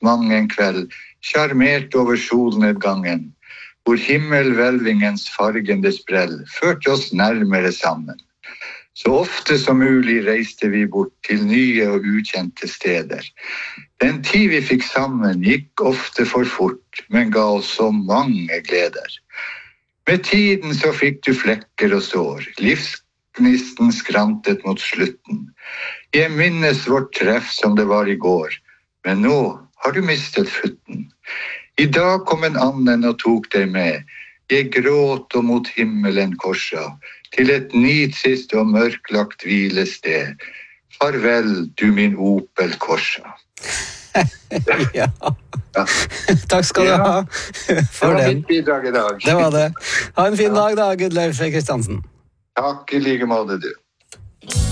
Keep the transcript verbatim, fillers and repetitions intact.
mange en kveld, charmert over solnedgangen, hvor himmelhvelvingens fargende sprell førte oss nærmere sammen. Så ofte som mulig reiste vi bort til nye og ukjente steder. Den tid vi fikk sammen gikk ofte for fort, men ga oss så mange gleder. Med tiden så fikk du flekker og sår, livsgnisten skrantet mot slutten. Jeg minnes vårt treff som det var i går, men nå har du mistet futten. I dag kom en annen og tok deg med. Jeg gråt og mot himmelen korsa, til et nitrist og mørklagt hvilested. Farvel, du min Opel Corsa. Ja. Ja. Takk skal du ha for det var den. Mitt bidrag i dag. Det var det. Ha en fin dag da, Gudleif Kristiansen. Takk i like måte, du.